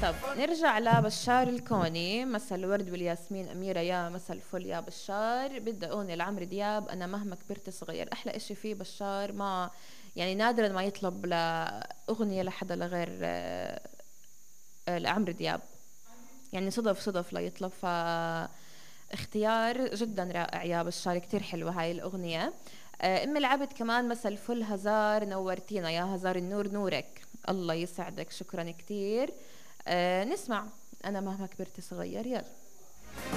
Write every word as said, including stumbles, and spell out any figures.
طب نرجع لبشار الكوني. مسا الورد والياسمين أميرة، يا مسا الفل يا بشار. بدي أغنية لعمرو دياب، أنا مهما كبرت صغير. أحلى إشي فيه بشار ما يعني نادرا ما يطلب لأغنية لحدا لغير آه، آه، لعمرو دياب. يعني صدف صدف لا يطلب، ف اختيار جدا رائع يا بشار، كتير حلوة هاي الأغنية. آه، أم العبد كمان مسا الفل هزار، نورتينا يا هزار، النور نورك، الله يسعدك، شكرا كتير. آه، نسمع أنا مهما كبرت صغير، يلا.